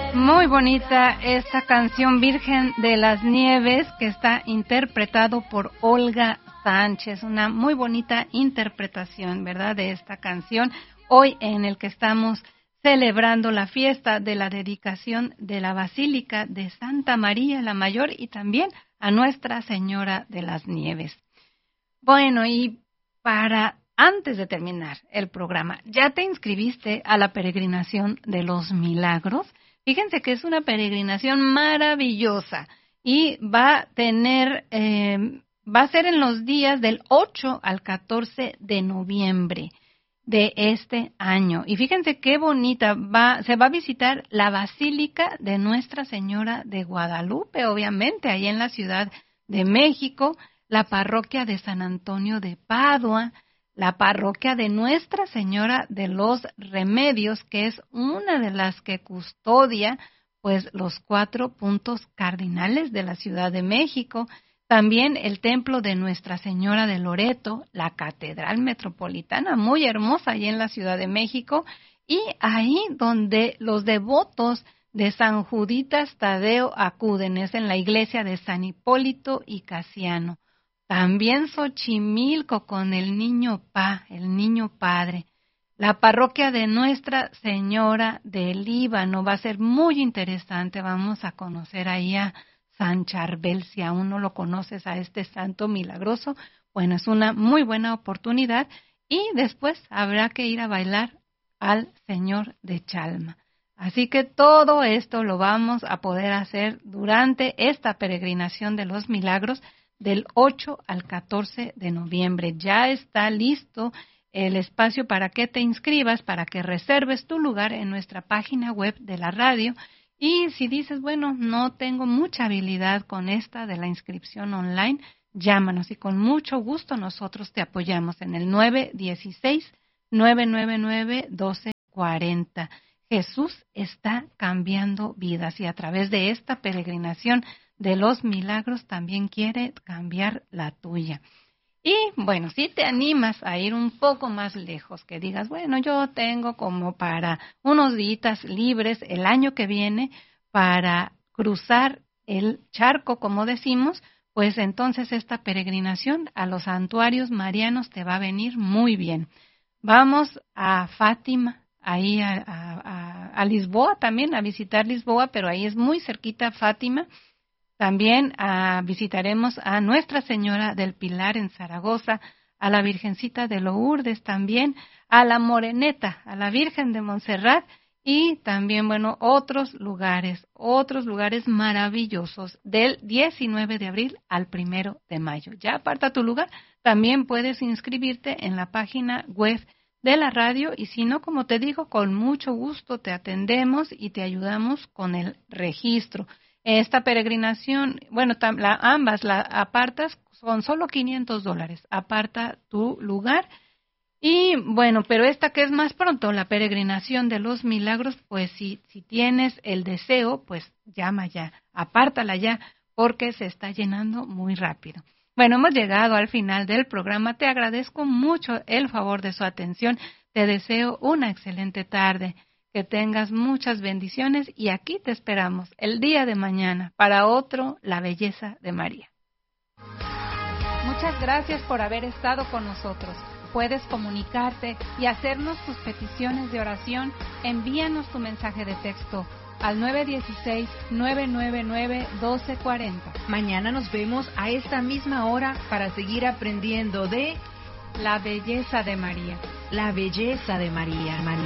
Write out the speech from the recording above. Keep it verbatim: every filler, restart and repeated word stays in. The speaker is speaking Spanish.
Muy bonita esta canción Virgen de las Nieves que está interpretado por Olga Sánchez, una muy bonita interpretación, ¿verdad?, de esta canción, hoy en el que estamos celebrando la fiesta de la dedicación de la Basílica de Santa María la Mayor y también a Nuestra Señora de las Nieves. Bueno, y para antes de terminar el programa, ¿ya te inscribiste a la peregrinación de los milagros? Fíjense que es una peregrinación maravillosa y va a tener, eh, va a ser en los días del ocho al catorce de noviembre de este año. Y fíjense qué bonita, va, se va a visitar la Basílica de Nuestra Señora de Guadalupe, obviamente, ahí en la Ciudad de México, la parroquia de San Antonio de Padua, la parroquia de Nuestra Señora de los Remedios, que es una de las que custodia pues los cuatro puntos cardinales de la Ciudad de México, también el templo de Nuestra Señora de Loreto, la Catedral Metropolitana, muy hermosa ahí en la Ciudad de México, y ahí donde los devotos de San Juditas Tadeo acuden, es en la iglesia de San Hipólito y Casiano. También Xochimilco con el Niño Pa, el Niño Padre. La parroquia de Nuestra Señora del Líbano va a ser muy interesante. Vamos a conocer ahí a San Charbel. Si aún no lo conoces a este santo milagroso, bueno, es una muy buena oportunidad. Y después habrá que ir a bailar al Señor de Chalma. Así que todo esto lo vamos a poder hacer durante esta peregrinación de los milagros del ocho al catorce de noviembre. Ya está listo el espacio para que te inscribas, para que reserves tu lugar en nuestra página web de la radio. Y si dices, bueno, no tengo mucha habilidad con esta de la inscripción online, llámanos y con mucho gusto nosotros te apoyamos en el nueve uno seis, nueve nueve nueve, uno dos cuatro cero. Jesús está cambiando vidas y a través de esta peregrinación de los milagros también quiere cambiar la tuya. Y bueno, si te animas a ir un poco más lejos, que digas, bueno, yo tengo como para unos días libres el año que viene para cruzar el charco, como decimos, pues entonces esta peregrinación a los santuarios marianos te va a venir muy bien. Vamos a Fátima, ahí a, a, a Lisboa también, a visitar Lisboa, pero ahí es muy cerquita Fátima. También uh, visitaremos a Nuestra Señora del Pilar en Zaragoza, a la Virgencita de Lourdes también, a la Moreneta, a la Virgen de Montserrat y también, bueno, otros lugares, otros lugares maravillosos del diecinueve de abril al primero de mayo. Ya aparta tu lugar, también puedes inscribirte en la página web de la radio y si no, como te digo, con mucho gusto te atendemos y te ayudamos con el registro. Esta peregrinación, bueno, tam, la, ambas la apartas, son solo quinientos dólares, aparta tu lugar. Y bueno, pero esta que es más pronto, la peregrinación de los milagros, pues si, si tienes el deseo, pues llama ya, apártala ya, porque se está llenando muy rápido. Bueno, hemos llegado al final del programa, te agradezco mucho el favor de su atención, te deseo una excelente tarde. Que tengas muchas bendiciones y aquí te esperamos el día de mañana para otro La Belleza de María. Muchas gracias por haber estado con nosotros. Puedes comunicarte y hacernos tus peticiones de oración. Envíanos tu mensaje de texto al nueve uno seis, nueve nueve nueve, uno dos cuatro cero. Mañana nos vemos a esta misma hora para seguir aprendiendo de La Belleza de María. La Belleza de María. María.